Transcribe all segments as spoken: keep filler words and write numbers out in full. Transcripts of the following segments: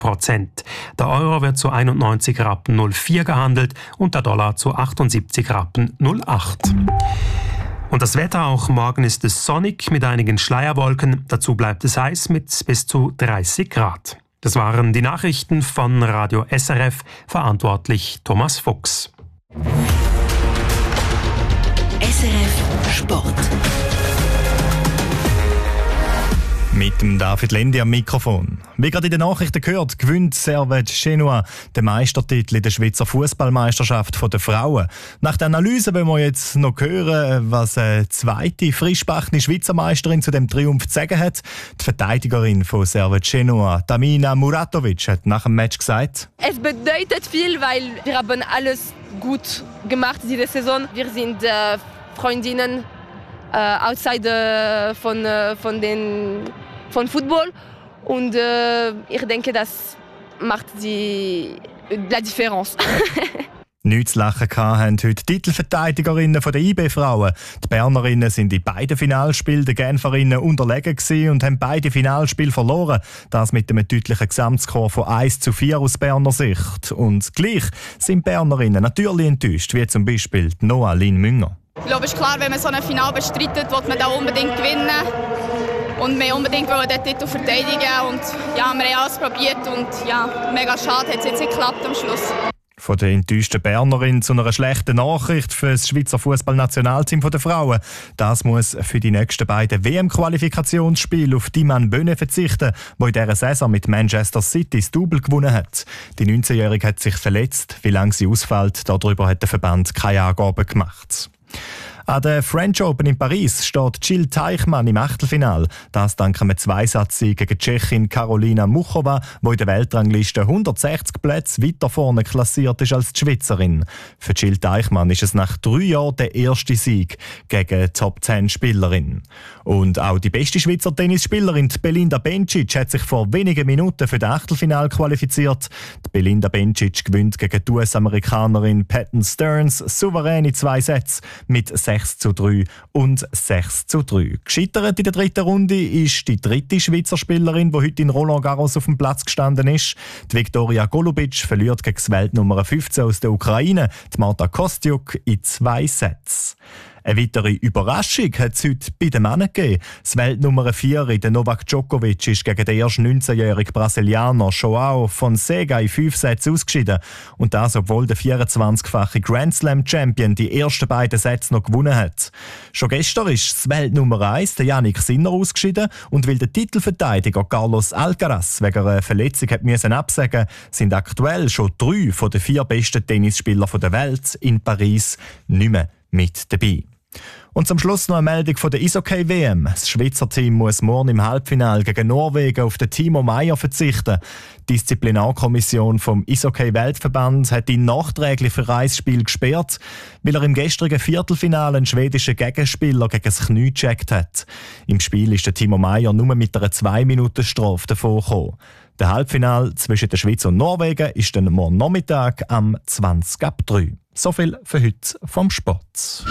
Prozent. Der Euro wird zu einundneunzig Rappen null vier gehandelt und der Dollar zu achtundsiebzig Rappen null acht. Und das Wetter, auch morgen ist es sonnig mit einigen Schleierwolken. Dazu bleibt es heiß mit bis zu dreißig Grad. Das waren die Nachrichten von Radio S R F, verantwortlich Thomas Fuchs. S R F Sport. Mit dem David Lendi am Mikrofon. Wie gerade in den Nachrichten gehört, gewinnt Servette Genua den Meistertitel in der Schweizer Fußballmeisterschaft der Frauen. Nach der Analyse wollen wir jetzt noch hören, was eine zweite frischbackene Schweizer Meisterin zu dem Triumph zu sagen hat. Die Verteidigerin von Servette Genua, Tamina Muratovic, hat nach dem Match gesagt: Es bedeutet viel, weil wir haben alles gut gemacht diese Saison. Wir sind äh, Freundinnen äh, outside äh, von, äh, von den von Football und äh, ich denke, das macht die la Differenz. Nichts zu lachen hatten heute die Titelverteidigerinnen der I B-Frauen. Die Bernerinnen sind in beiden Finalspielen den Genferinnen unterlegen und haben beide Finalspiele verloren. Das mit einem deutlichen Gesamtscore von eins zu vier aus Berner Sicht. Und gleich sind die Bernerinnen natürlich enttäuscht, wie zum Beispiel Noah Lin Münger. Ich glaube, es ist klar, wenn man so ein Finale bestreitet, will man da unbedingt gewinnen. Und wir unbedingt wollen den Titel verteidigen. Und ja, wir haben alles probiert und ja, mega schade, hat es jetzt nicht geklappt am Schluss. Von der enttäuschten Bernerin zu einer schlechten Nachricht für das Schweizer Fußballnationalteam der Frauen. Das muss für die nächsten beiden W M-Qualifikationsspiele auf Diman Böne verzichten, der in dieser Saison mit Manchester City das Double gewonnen hat. Die neunzehnjährige hat sich verletzt. Wie lange sie ausfällt, darüber hat der Verband keine Angaben gemacht. An der French Open in Paris steht Jill Teichmann im Achtelfinale. Das dank einem Zweisatz-Sieg gegen die Tschechin Karolina Muchova, die in der Weltrangliste hundertsechzig Plätze weiter vorne klassiert ist als die Schweizerin. Für Jill Teichmann ist es nach drei Jahren der erste Sieg gegen eine Top zehn Spielerin. Und auch die beste Schweizer Tennisspielerin, die Belinda Bencic, hat sich vor wenigen Minuten für das Achtelfinale qualifiziert. Die Belinda Bencic gewinnt gegen die U S-Amerikanerin Patton Stearns souveräne zwei Sätze mit sechs zu drei und sechs zu drei. Gescheitert in der dritten Runde ist die dritte Schweizer Spielerin, die heute in Roland Garros auf dem Platz gestanden ist. Die Viktoria Golubic verliert gegen das Weltnummer fünfzehn aus der Ukraine, die Marta Kostyuk, in zwei Sätzen. Eine weitere Überraschung hat es heute bei den Männern gegeben. Das Weltnummer vier, der Novak Djokovic, ist gegen den erst neunzehnjährigen Brasilianer João Fonseca in fünf Sätzen ausgeschieden. Und das, obwohl der vierundzwanzigfache Grand Slam Champion die ersten beiden Sätze noch gewonnen hat. Schon gestern ist das Weltnummer eins, der Jannik Sinner, ausgeschieden. Und weil der Titelverteidiger Carlos Alcaraz wegen einer Verletzung hat müssen absagen, sind aktuell schon drei von den vier besten Tennisspielern der Welt in Paris nicht mehr mit dabei. Und zum Schluss noch eine Meldung von der Eishockey-W M. Das Schweizer Team muss morgen im Halbfinale gegen Norwegen auf den Timo Meier verzichten. Die Disziplinarkommission vom Eishockey-Weltverband hat ihn nachträglich für ein Spiel gesperrt, weil er im gestrigen Viertelfinale einen schwedischen Gegenspieler gegen das Knie gecheckt hat. Im Spiel ist der Timo Meier nur mit einer zwei Minuten Strafe davongekommen. Der Halbfinale zwischen der Schweiz und Norwegen ist dann morgen Nachmittag am zwanzig ab drei. So viel für heute vom Sport.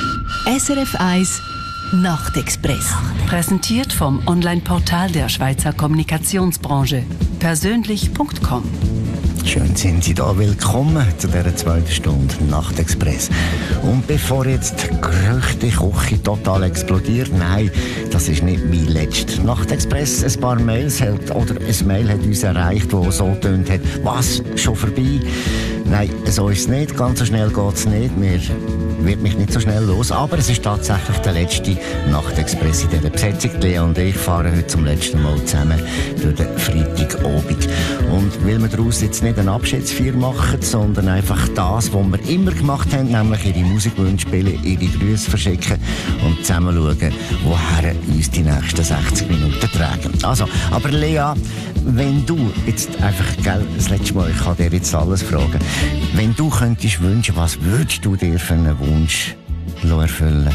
S R F eins Nachtexpress. Präsentiert vom Online-Portal der Schweizer Kommunikationsbranche. Persönlich Punkt com. Schön sind Sie da. Willkommen zu dieser zweiten Stunde Nachtexpress. Und bevor jetzt die Gerüchte-Küche total explodiert, nein, das ist nicht mein letzter Nachtexpress. Ein paar Mails hat, oder ein Mail hat uns erreicht, das so tönt hat: Was, schon vorbei? Nein, so ist es nicht. Ganz so schnell geht es nicht. Mir wird mich nicht so schnell los. Aber es ist tatsächlich der letzte Nachtexpress in dieser Besetzung. Lea und ich fahren heute zum letzten Mal zusammen durch den Freitagabend. Und weil wir daraus jetzt nicht eine Abschiedsfeier machen, sondern einfach das, was wir immer gemacht haben, nämlich ihre Musikwünsche spielen, ihre Grüße verschicken und zusammen schauen, woher uns die nächsten sechzig Minuten tragen. Also, aber Lea, wenn du jetzt einfach, gell, das letzte Mal, ich kann dir jetzt alles fragen, wenn du könntest wünschen, was würdest du dir für einen Wunsch erfüllen?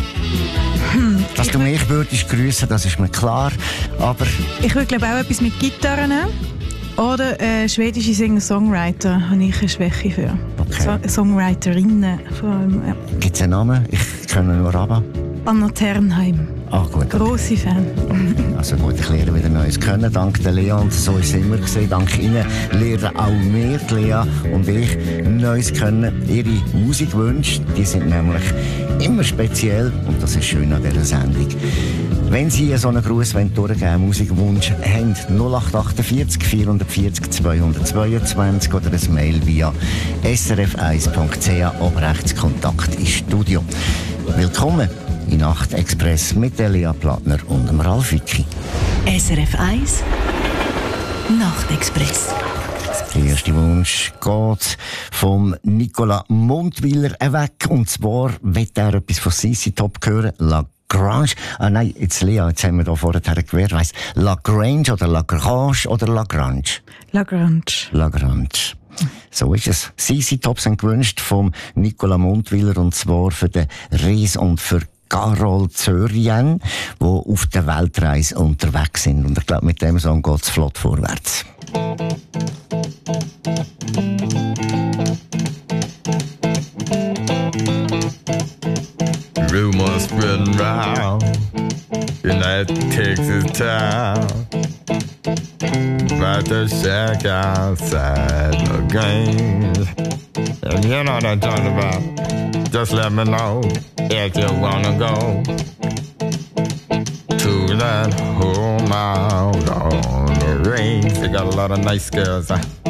Hm, Dass du mich würdest grüßen, das ist mir klar, aber... Ich würde glaube auch etwas mit Gitarren nehmen. Oder äh, schwedische Singer-Songwriter habe ich eine Schwäche für. Okay. So Songwriterinnen vor allem. Ja. Gibt es einen Namen? Ich kenne nur ABBA. Anna Ternheim. Ah, gut. Grosse Fan. Also gut, ich lerne wieder Neues kennen, dank der Lea, und so ist es immer gesehen. Dank Ihnen lernen auch wir, die Lea und ich, Neues kennen. Ihre Musikwünsche, die sind nämlich immer speziell und das ist schön an dieser Sendung. Wenn Sie so einen Gruß durchgeben, einen Musikwunsch haben, null acht achtundvierzig vierhundertvierzig zweihundertzweiundzwanzig oder ein Mail via s r f eins punkt c h, oben rechts Kontakt ins Studio. Willkommen in Nacht Express mit der Lea Plattner und dem Ralf Wicki. S R F eins Nachtexpress. Der erste Wunsch geht vom Nicolas Mundwiller weg. Und zwar will er etwas von C C Top hören. La Grange. Ah nein, jetzt Lea, jetzt haben wir da vorher gewählt. Weiss, La Grange oder La Grange oder La Grange? La Grange. La Grange. So ist es. C C Top sind gewünscht vom Nicolas Mundwiller, und zwar für den Ries und für Carol Zörien, die auf der Weltreise unterwegs sind. Und ich glaube, mit dem Song geht es flott vorwärts. Rumors spreading round in that Texas town about the shack outside the Grange. And you know what I'm talking about. Just let me know if you wanna go to that home out on the range. They got a lot of nice girls. Huh?